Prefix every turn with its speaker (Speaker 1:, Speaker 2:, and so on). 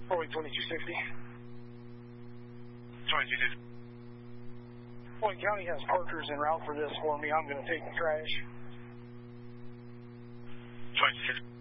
Speaker 1: Floyd 2260.
Speaker 2: 2260.
Speaker 1: Floyd County has Parkers en route for this for me. I'm going to take the crash.
Speaker 2: 2260.